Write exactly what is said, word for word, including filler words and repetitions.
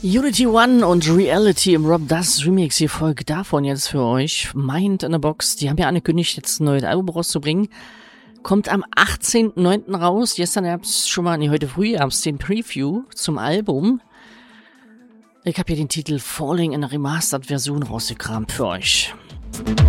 Unity One und Reality im Rob Dust Remix, hier folgt davon jetzt für euch. Mind in a Box, die haben ja angekündigt, jetzt ein neues Album rauszubringen. Kommt am achtzehnten neunten raus. Gestern gab es schon mal, nee, heute früh gab es den Preview zum Album. Ich habe hier den Titel Falling in a Remastered Version rausgekramt für euch.